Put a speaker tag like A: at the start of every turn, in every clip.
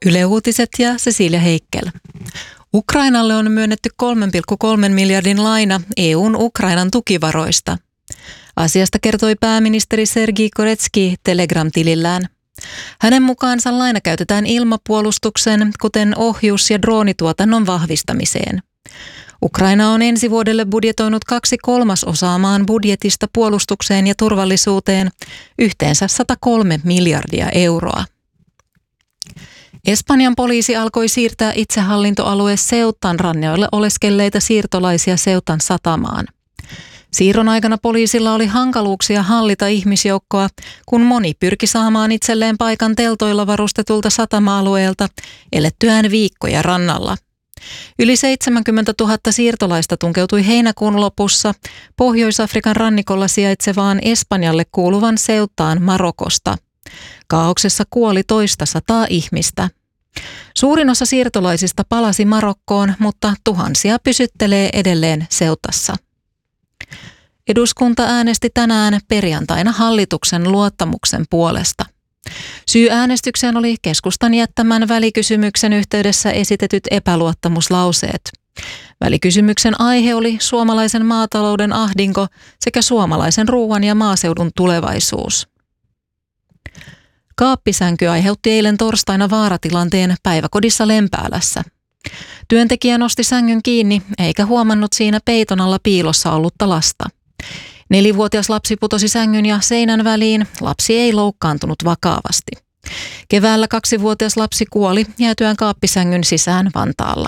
A: Yle Uutiset ja Cecilia Heikkel. Ukrainalle on myönnetty 3,3 miljardin laina EUn Ukrainan tukivaroista. Asiasta kertoi pääministeri Sergei Koretski Telegram-tilillään. Hänen mukaansa laina käytetään ilmapuolustuksen, kuten ohjus- ja droonituotannon vahvistamiseen. Ukraina on ensi vuodelle budjetoinut 2/3 maan budjetista puolustukseen ja turvallisuuteen, yhteensä 103 miljardia euroa. Espanjan poliisi alkoi siirtää itsehallintoalue Ceutan rannoille oleskelleita siirtolaisia Ceutan satamaan. Siirron aikana poliisilla oli hankaluuksia hallita ihmisjoukkoa, kun moni pyrki saamaan itselleen paikan teltoilla varustetulta satama-alueelta elettyään viikkoja rannalla. Yli 70 000 siirtolaista tunkeutui heinäkuun lopussa Pohjois-Afrikan rannikolla sijaitsevaan Espanjalle kuuluvan Ceutaan Marokosta. Kaauksessa kuoli toista 100 ihmistä. Suurin osa siirtolaisista palasi Marokkoon, mutta tuhansia pysyttelee edelleen Ceutassa. Eduskunta äänesti tänään perjantaina hallituksen luottamuksen puolesta. Syy äänestykseen oli keskustan jättämän välikysymyksen yhteydessä esitetyt epäluottamuslauseet. Välikysymyksen aihe oli suomalaisen maatalouden ahdinko sekä suomalaisen ruoan ja maaseudun tulevaisuus. Kaappisänky aiheutti eilen torstaina vaaratilanteen päiväkodissa Lempäälässä. Työntekijä nosti sängyn kiinni eikä huomannut siinä peiton alla piilossa ollutta lasta. 4-vuotias lapsi putosi sängyn ja seinän väliin. Lapsi ei loukkaantunut vakavasti. Keväällä 2-vuotias lapsi kuoli jäätyään kaappisängyn sisään Vantaalla.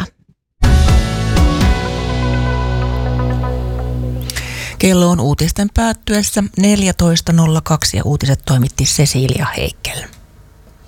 B: Kello on uutisten päättyessä 14.02 ja uutiset toimitti Cecilia Heikkel.